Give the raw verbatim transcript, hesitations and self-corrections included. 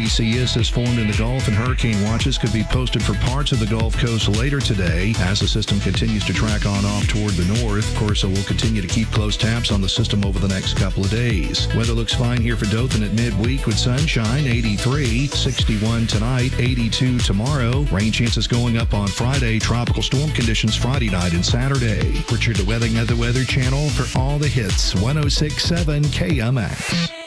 Isaias has formed in the Gulf, and hurricane watches could be posted for parts of the Gulf Coast later today as the system continues to track on off toward the north. Of course, we'll continue to keep close tabs on the system over the next couple of days. Weather looks fine here for Dothan at midweek with sunshine, eighty-three, sixty-one tonight, eighty-two tomorrow. Rain chances going up on Friday. Tropical storm conditions Friday night and Saturday. Richard DeWething at the Weather Channel for all the hits. one oh six point seven K M X.